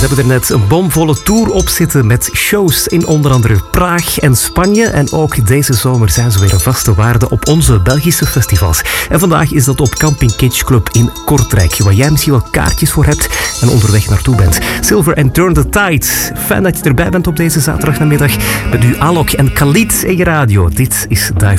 hebben er net een bomvolle tour op zitten met shows in onder andere Praag en Spanje. En ook deze zomer zijn ze weer een vaste waarde op onze Belgische festivals. En vandaag is dat op Camping Kitsch Club in Kortrijk, waar jij misschien wel kaartjes voor hebt en onderweg naartoe bent. Silver and Turn the Tide. Fijn dat je erbij bent op deze zaterdagnamiddag. Met u Alok en Khalid in je radio. Dit is Dive